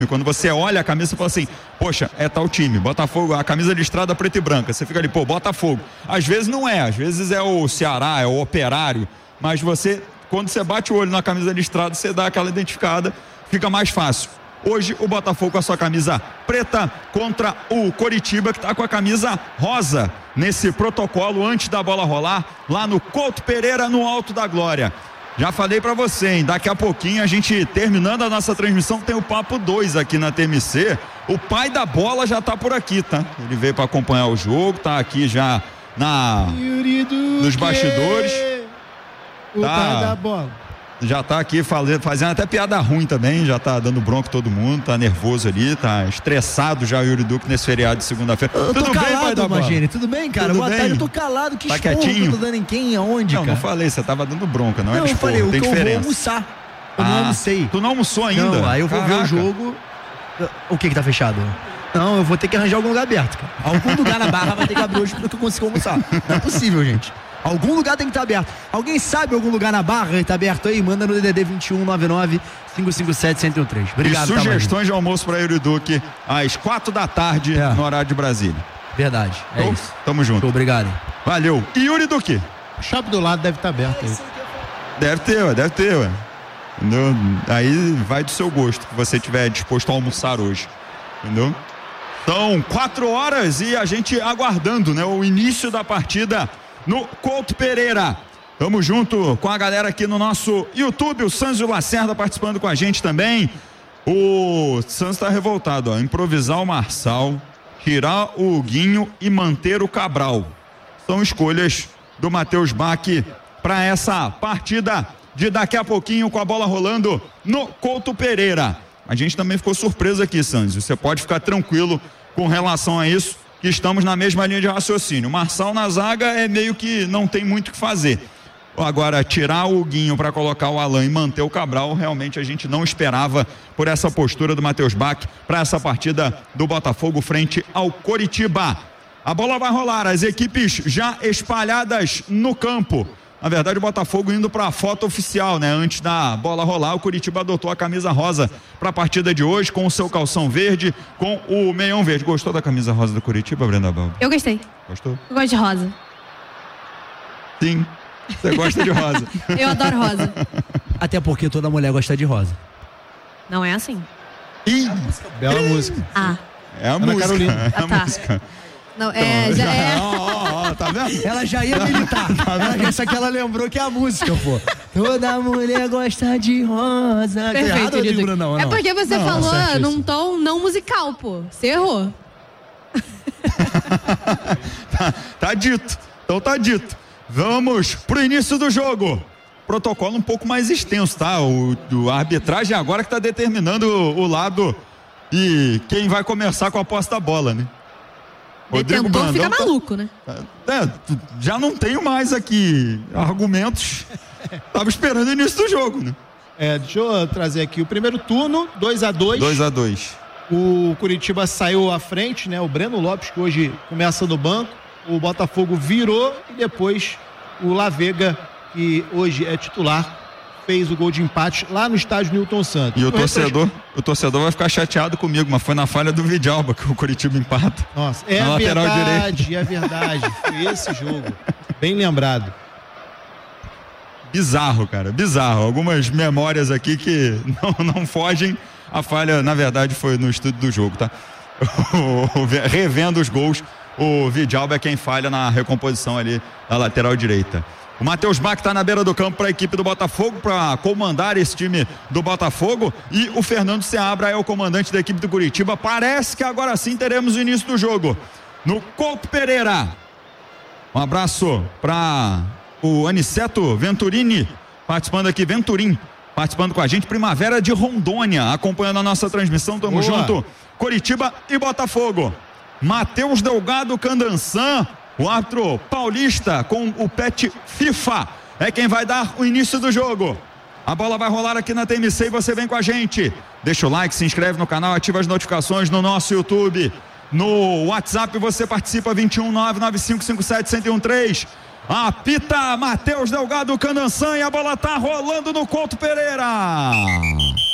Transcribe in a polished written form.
Quando você olha a camisa, você fala assim, poxa, é tal time, Botafogo, a camisa listrada preta e branca, você fica ali, pô, Botafogo. Às vezes não é, às vezes é o Ceará, é o Operário, mas você, quando você bate o olho na camisa listrada, você dá aquela identificada, fica mais fácil. Hoje o Botafogo com a sua camisa preta contra o Coritiba, que está com a camisa rosa nesse protocolo antes da bola rolar, lá no Couto Pereira, no Alto da Glória. Já falei pra você, hein? Daqui a pouquinho a gente, terminando a nossa transmissão, tem o Papo 2 aqui na TMC. O pai da bola já tá por aqui, tá? Ele veio pra acompanhar o jogo, tá aqui já nos bastidores. O pai da bola. Já tá aqui fazendo até piada ruim também, já tá dando bronca todo mundo, tá nervoso ali, tá estressado já o Yuri Duque nesse feriado de segunda-feira. Tudo bem, pai da bola? Tudo bem, cara? Tudo Boa bem? tarde, eu tô calado, que Tá esporro quietinho? que eu tô dando em quem, aonde, Não, cara? não falei, você tava dando bronca, não Não, era eu esporro, falei, tem eu vou diferença. almoçar, eu não almocei. Tu não almoçou ainda? Não, aí eu vou ver Caraca. o jogo. O que tá fechado? Não, eu vou ter que arranjar algum lugar aberto, cara. Algum lugar na Barra vai ter que abrir hoje pra que eu consiga almoçar. Não é possível, gente. Algum lugar tem que estar aberto. Alguém sabe algum lugar na Barra que tá aberto aí? Manda no DDD 2199-557-1013. Obrigado, E tá, sugestões de almoço para Yuri Duque às 4 da tarde no horário de Brasília. Verdade, é Então, isso. Tamo junto. Obrigado. Valeu. E Yuri Duque? O shopping do lado deve estar aberto aí. Deve ter, ué. Entendeu? Aí vai do seu gosto, que você estiver disposto a almoçar hoje. Entendeu? São 4 horas e a gente aguardando, né? O início da partida no Couto Pereira. Tamo junto com a galera aqui no nosso YouTube, o Sanzio Lacerda participando com a gente também. O Sanzio tá revoltado, ó. Improvisar o Marçal, tirar o Huguinho e manter o Cabral. São escolhas do Matheus Bach para essa partida de daqui a pouquinho com a bola rolando no Couto Pereira. A gente também ficou surpreso aqui, Sanzio. Você pode ficar tranquilo com relação a isso, que estamos na mesma linha de raciocínio. O Marçal na zaga é meio que não tem muito o que fazer. Agora, tirar o Huguinho para colocar o Alan e manter o Cabral, realmente a gente não esperava por essa postura do Matheus Bach para essa partida do Botafogo frente ao Coritiba. A bola vai rolar, as equipes já espalhadas no campo. Na verdade, o Botafogo indo para a foto oficial, né? Antes da bola rolar, o Coritiba adotou a camisa rosa para a partida de hoje, com o seu calção verde, com o meião verde. Gostou da camisa rosa do Coritiba, Brenda Balbi? Eu gostei. Gostou? Eu gosto de rosa. Sim. Você gosta de rosa. Eu adoro rosa. Até porque toda mulher gosta de rosa. Não é assim. Ih, Bela música. Ah. é a Ana música. Carolina. É a Ah, tá. música. Não, já é. Ó, tá vendo? Ela já ia militar. Só que ela lembrou que é a música, pô. Toda mulher gosta de rosa. Tá Perfeito, errado, Yuri Duque. Bruno, não, É porque você falou certíssimo. num tom não musical, pô. Você errou. Tá dito. Então tá dito. Vamos pro início do jogo. Protocolo um pouco mais extenso, tá? A arbitragem agora que tá determinando o lado e quem vai começar com a posse da bola, né? Detentor fica maluco, né? Já não tenho mais aqui argumentos. Tava esperando o início do jogo, né? Deixa eu trazer aqui o primeiro turno, 2-2. 2-2. O Coritiba saiu à frente, né? O Breno Lopes, que hoje começa no banco. O Botafogo virou e depois o Lavega, que hoje é titular, fez o gol de empate lá no estádio Newton Santos. E o torcedor vai ficar chateado comigo, mas foi na falha do Vidalba que o Coritiba empata. Nossa, na lateral direita. É verdade. Foi esse jogo. Bem lembrado. Bizarro, cara, bizarro. Algumas memórias aqui que não fogem. A falha, na verdade, foi no estúdio do jogo, tá? Revendo os gols, o Vidalba é quem falha na recomposição ali da lateral direita. O Matheus Bach está na beira do campo para a equipe do Botafogo, para comandar esse time do Botafogo, e o Fernando Seabra é o comandante da equipe do Coritiba. Parece que agora sim teremos o início do jogo no Couto Pereira. Um abraço para o Aniceto Venturini participando aqui, Venturim participando com a gente, Primavera de Rondônia acompanhando a nossa transmissão. Tamo junto, Coritiba e Botafogo. Matheus Delgado Candançan, o árbitro paulista com o pet FIFA, é quem vai dar o início do jogo. A bola vai rolar aqui na TMC e você vem com a gente. Deixa o like, se inscreve no canal, ativa as notificações no nosso YouTube. No WhatsApp você participa, 21995571013. Apita Matheus Delgado Candançan e a bola tá rolando no Couto Pereira.